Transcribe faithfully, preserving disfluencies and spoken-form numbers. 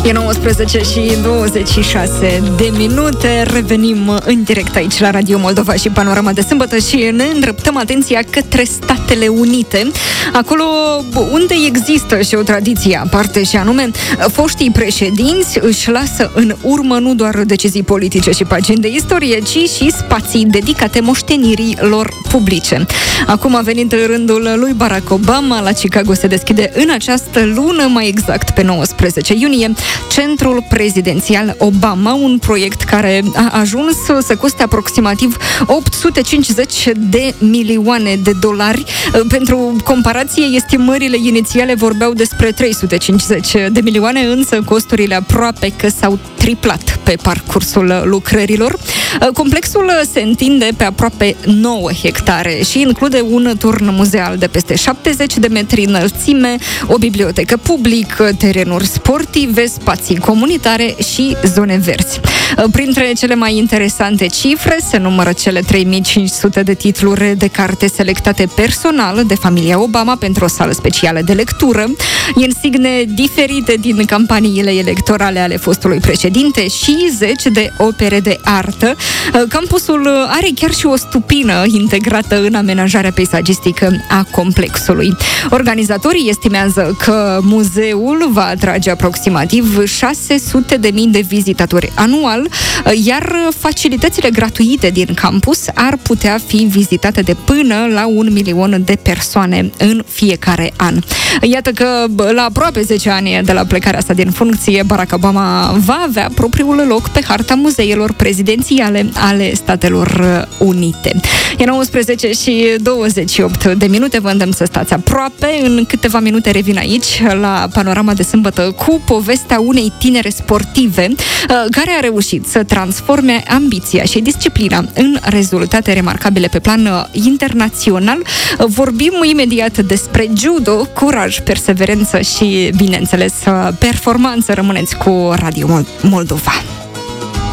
E nouăsprezece și douăzeci și șase de minute. Revenim în direct aici la Radio Moldova și Panorama de Sâmbătă și ne îndreptăm atenția către Statele Unite, acolo unde există și o tradiție aparte, și anume foștii președinți își lasă în urmă nu doar decizii politice și pagini de istorie, ci și spații dedicate moștenirii lor publice. Acum a venit rândul lui Barack Obama. La Chicago se deschide în această lună, mai exact pe nouăsprezece iunie, Centrul Prezidențial Obama, un proiect care a ajuns să coste aproximativ opt sute cincizeci de milioane de dolari. Pentru comparație, estimările inițiale vorbeau despre trei sute cincizeci de milioane, însă costurile aproape că s-au triplat pe parcursul lucrărilor. Complexul se întinde pe aproape nouă hectare și include un turn muzeal de peste șaptezeci de metri înălțime, o bibliotecă publică, terenuri sportive, spații comunitare și zone verzi. Printre cele mai interesante cifre se numără cele trei mii cinci sute de titluri de carte selectate personal de familia Obama pentru o sală specială de lectură, insigne diferite din campaniile electorale ale fostului președinte și zeci de opere de artă. Campusul are chiar și o stupină integrată în amenajarea peisagistică a complexului. Organizatorii estimează că muzeul va atrage aproximativ șase sute de mii de vizitatori anual, iar facilitățile gratuite din campus ar putea fi vizitate de până la un milion de persoane în fiecare an. Iată că la aproape zece ani de la plecarea sa din funcție, Barack Obama va avea propriul loc pe harta muzeelor prezidențiale ale Statelor Unite. E nouăsprezece și douăzeci și opt de minute, vă îndemn să stați aproape. În câteva minute revin aici la Panorama de Sâmbătă cu povestea unei tinere sportive care a reușit să transforme ambiția și disciplina în rezultate remarcabile pe plan internațional. Vorbim imediat despre judo, curaj, perseverență și, bineînțeles, performanță. Rămâneți cu Radio Moldova.